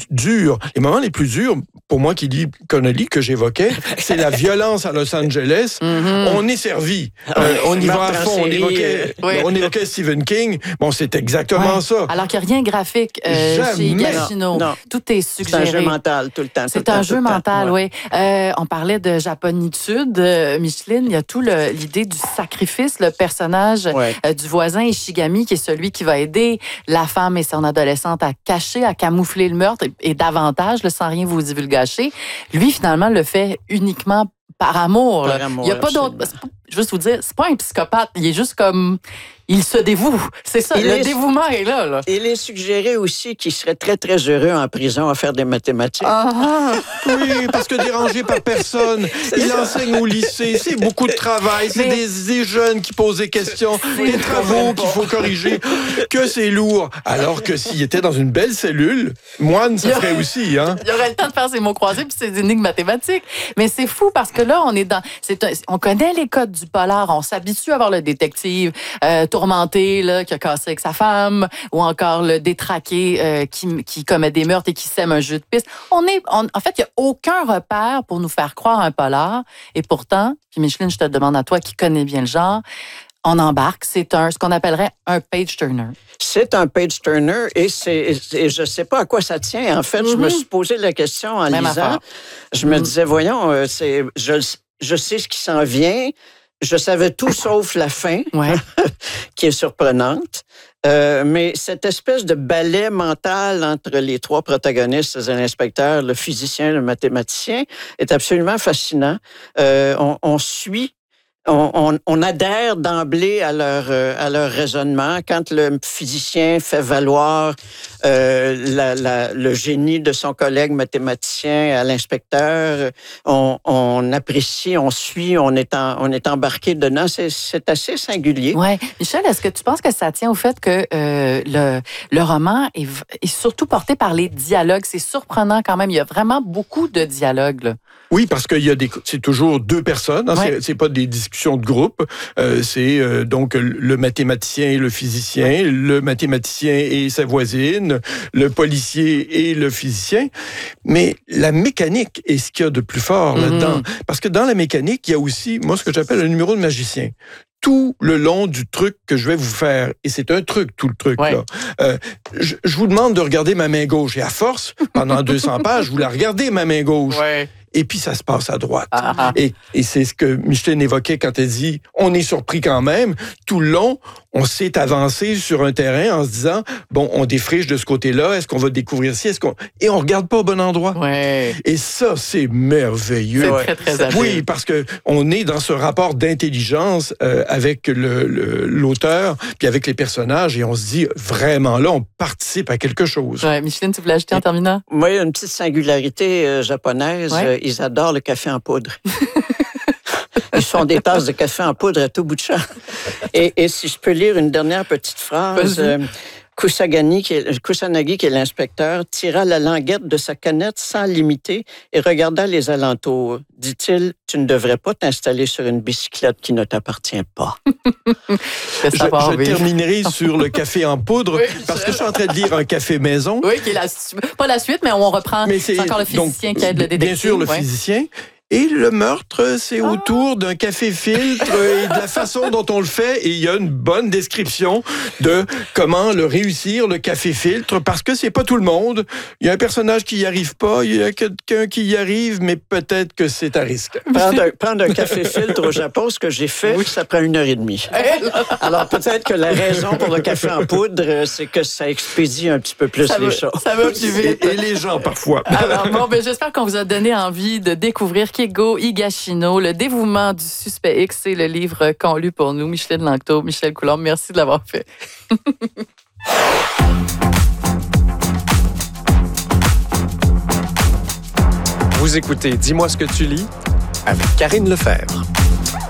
durs, les moments les plus durs, pour moi qui lis Connolly, que j'évoquais, c'est la violence à Los Angeles. On est servi. On y va à fond. On évoquait Stephen King. Bon, c'est exactement ça. Alors qu'il n'y a rien de graphique chez Higashino. Non. Tout est suggéré. C'est un jeu mental tout le temps. C'est un jeu mental, oui. On parlait de japonitude, Micheline. Il y a tout l'idée du sacrifice, le personnage du voisin Ishigami, qui est celui qui va aider la femme et son adolescente à cacher, à camoufler le meurtre et davantage, sans rien vous divulgacher. Lui, finalement, le fait uniquement par amour. Il n'y a pas d'autre... Juste vous dire, c'est pas un psychopathe. Il est juste comme... Il se dévoue. C'est ça, le dévouement est là. Il est suggéré aussi qu'il serait très, très heureux en prison à faire des mathématiques. Oui, parce que dérangé par personne. Il enseigne au lycée. C'est beaucoup de travail. C'est des jeunes qui posent des questions, des travaux qu'il faut corriger. Que c'est lourd. Alors que s'il était dans une belle cellule, moine, ça ferait aussi. Hein? Il aurait le temps de faire ses mots croisés puis ses énigmes mathématiques. Mais c'est fou parce que là, on est dans... on connaît les codes du polar. On s'habitue à voir le détective tourmenté là, qui a cassé avec sa femme, ou encore le détraqué qui commet des meurtres et qui sème un jeu de piste. En fait, il n'y a aucun repère pour nous faire croire un polar. Et pourtant, puis Micheline, je te demande à toi qui connais bien le genre, on embarque. C'est ce qu'on appellerait un page-turner. C'est un page-turner et je ne sais pas à quoi ça tient. En fait, je me suis posé la question en lisant. Je me disais, voyons, je sais ce qui s'en vient. Je savais tout sauf la fin, qui est surprenante. Mais cette espèce de ballet mental entre les trois protagonistes, l'inspecteur, le physicien, le mathématicien, est absolument fascinant. On suit... On adhère d'emblée à leur raisonnement. Quand le physicien fait valoir le génie de son collègue mathématicien à l'inspecteur, on apprécie, on suit, on est embarqué dedans. C'est assez singulier. Oui. Michel, est-ce que tu penses que ça tient au fait que le roman est surtout porté par les dialogues? C'est surprenant quand même. Il y a vraiment beaucoup de dialogues, là. Oui, parce que c'est toujours deux personnes. Hein, c'est pas des discussions de groupe. C'est donc le mathématicien et le physicien, le mathématicien et sa voisine, le policier et le physicien. Mais la mécanique est ce qu'il y a de plus fort là-dedans. Parce que dans la mécanique, il y a aussi, moi, ce que j'appelle un numéro de magicien. Tout le long du truc que je vais vous faire, et c'est un truc, tout le truc, là. Je vous demande de regarder ma main gauche, et à force, pendant 200 pages, vous la regardez, ma main gauche. Et puis, ça se passe à droite. Et c'est ce que Micheline évoquait quand elle dit « on est surpris quand même ». Tout le long, on s'est avancé sur un terrain en se disant « bon, on défriche de ce côté-là, est-ce qu'on va découvrir ci? Et on regarde pas au bon endroit. Et ça, c'est merveilleux. C'est très, très habile. Oui, parce qu'on est dans ce rapport d'intelligence avec l'auteur, puis avec les personnages, et on se dit vraiment là, on participe à quelque chose. Micheline, tu voulais ajouter en terminant? Moi, il y a une petite singularité japonaise. Ils adorent le café en poudre. Ils font des tasses de café en poudre à tout bout de champ. Et si je peux lire une dernière petite phrase... Kusanagi, qui est l'inspecteur, tira la languette de sa canette sans l'imiter et regarda les alentours. Dit-il, tu ne devrais pas t'installer sur une bicyclette qui ne t'appartient pas. Je terminerai sur le café en poudre parce que je suis en train de lire un café maison. Oui, qui est pas la suite, mais on reprend. C'est encore le physicien qui aide le détective. Bien sûr, le physicien. Et le meurtre, c'est autour d'un café-filtre et de la façon dont on le fait. Et il y a une bonne description de comment le réussir, le café-filtre, parce que c'est pas tout le monde. Il y a un personnage qui y arrive pas, il y a quelqu'un qui y arrive, mais peut-être que c'est à risque. Prendre un café-filtre au Japon, ce que j'ai fait, ça prend 1h30. Alors peut-être que la raison pour le café en poudre, c'est que ça expédie un petit peu plus les choses. Ça va plus vite. Et les gens, parfois. Alors, j'espère qu'on vous a donné envie de découvrir Keigo Higashino, le dévouement du suspect X, c'est le livre qu'ont lu pour nous Micheline Langto, Michel Coulombe. Merci de l'avoir fait. Vous écoutez Dis-moi ce que tu lis avec Karine Lefebvre.